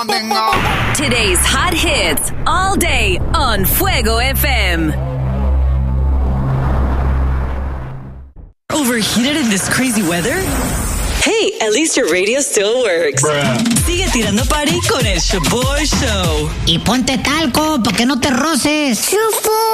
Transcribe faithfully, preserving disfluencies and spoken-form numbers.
Today's hot hits all day on Fuego F M. Overheated in this crazy weather? Hey, at least your radio still works. Bruh. Sigue tirando party con el Shaboy Show. Y ponte talco para que no te roces.